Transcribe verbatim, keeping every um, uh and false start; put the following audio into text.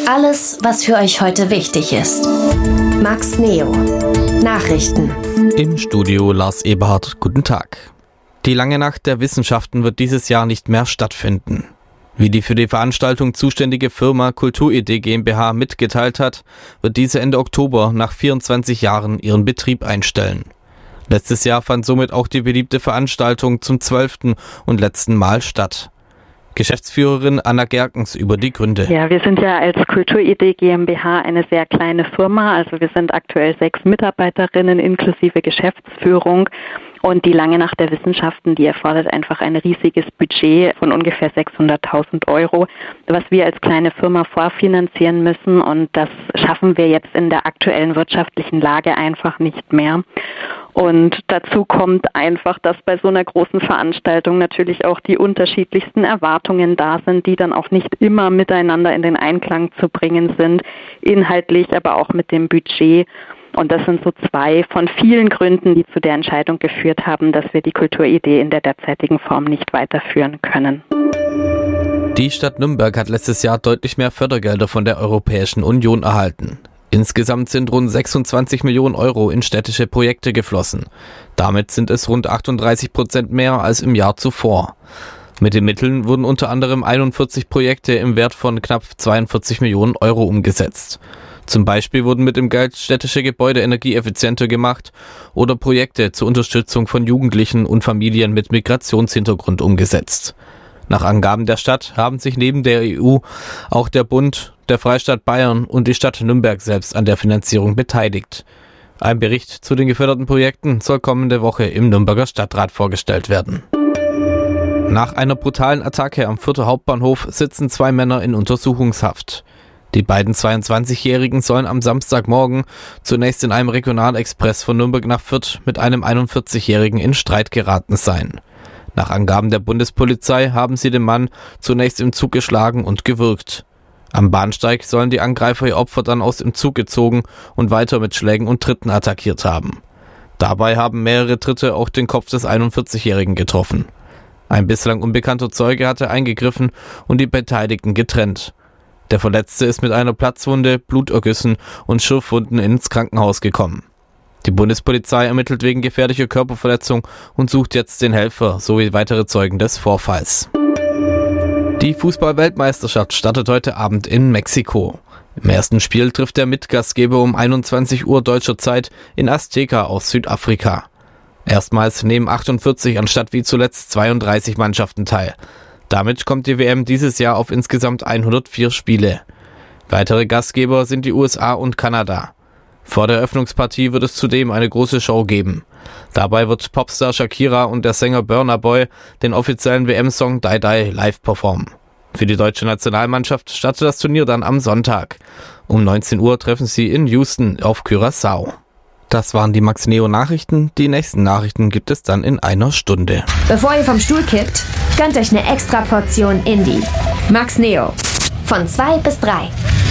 Alles, was für euch heute wichtig ist. Max Neo. Nachrichten. Im Studio Lars Eberhardt. Guten Tag. Die lange Nacht der Wissenschaften wird dieses Jahr nicht mehr stattfinden. Wie die für die Veranstaltung zuständige Firma Kulturidee GmbH mitgeteilt hat, wird diese Ende Oktober nach vierundzwanzig Jahren ihren Betrieb einstellen. Letztes Jahr fand somit auch die beliebte Veranstaltung zum zwölften und letzten Mal statt. Geschäftsführerin Anna Gerkens über die Gründe. Ja, wir sind ja als Kulturidee GmbH eine sehr kleine Firma. Also wir sind aktuell sechs Mitarbeiterinnen inklusive Geschäftsführung. Und die lange Nacht der Wissenschaften, die erfordert einfach ein riesiges Budget von ungefähr sechshunderttausend Euro, was wir als kleine Firma vorfinanzieren müssen. Und das schaffen wir jetzt in der aktuellen wirtschaftlichen Lage einfach nicht mehr. Und dazu kommt einfach, dass bei so einer großen Veranstaltung natürlich auch die unterschiedlichsten Erwartungen da sind, die dann auch nicht immer miteinander in den Einklang zu bringen sind, inhaltlich, aber auch mit dem Budget. Und das sind so zwei von vielen Gründen, die zu der Entscheidung geführt haben, dass wir die Kulturidee in der derzeitigen Form nicht weiterführen können. Die Stadt Nürnberg hat letztes Jahr deutlich mehr Fördergelder von der Europäischen Union erhalten. Insgesamt sind rund sechsundzwanzig Millionen Euro in städtische Projekte geflossen. Damit sind es rund achtunddreißig Prozent mehr als im Jahr zuvor. Mit den Mitteln wurden unter anderem einundvierzig Projekte im Wert von knapp zweiundvierzig Millionen Euro umgesetzt. Zum Beispiel wurden mit dem Geld städtische Gebäude energieeffizienter gemacht oder Projekte zur Unterstützung von Jugendlichen und Familien mit Migrationshintergrund umgesetzt. Nach Angaben der Stadt haben sich neben der E U auch der Bund, der Freistaat Bayern und die Stadt Nürnberg selbst an der Finanzierung beteiligt. Ein Bericht zu den geförderten Projekten soll kommende Woche im Nürnberger Stadtrat vorgestellt werden. Nach einer brutalen Attacke am Fürther Hauptbahnhof sitzen zwei Männer in Untersuchungshaft. Die beiden zweiundzwanzigjährigen sollen am Samstagmorgen zunächst in einem Regionalexpress von Nürnberg nach Fürth mit einem einundvierzigjährigen in Streit geraten sein. Nach Angaben der Bundespolizei haben sie den Mann zunächst im Zug geschlagen und gewürgt. Am Bahnsteig sollen die Angreifer ihr Opfer dann aus dem Zug gezogen und weiter mit Schlägen und Tritten attackiert haben. Dabei haben mehrere Tritte auch den Kopf des einundvierzigjährigen getroffen. Ein bislang unbekannter Zeuge hatte eingegriffen und die Beteiligten getrennt. Der Verletzte ist mit einer Platzwunde, Blutergüssen und Schürfwunden ins Krankenhaus gekommen. Die Bundespolizei ermittelt wegen gefährlicher Körperverletzung und sucht jetzt den Helfer sowie weitere Zeugen des Vorfalls. Die Fußball-Weltmeisterschaft startet heute Abend in Mexiko. Im ersten Spiel trifft der Mitgastgeber um einundzwanzig Uhr deutscher Zeit in Azteca aus Südafrika. Erstmals nehmen achtundvierzig anstatt wie zuletzt zweiunddreißig Mannschaften teil. Damit kommt die W M dieses Jahr auf insgesamt hundertvier Spiele. Weitere Gastgeber sind die U S A und Kanada. Vor der Eröffnungspartie wird es zudem eine große Show geben. Dabei wird Popstar Shakira und der Sänger Burna Boy den offiziellen W M-Song Die Die live performen. Für die deutsche Nationalmannschaft startet das Turnier dann am Sonntag. Um neunzehn Uhr treffen sie in Houston auf Curaçao. Das waren die Max Neo Nachrichten. Die nächsten Nachrichten gibt es dann in einer Stunde. Bevor ihr vom Stuhl kippt, gönnt euch eine extra Portion Indie. Max Neo. Von zwei bis drei.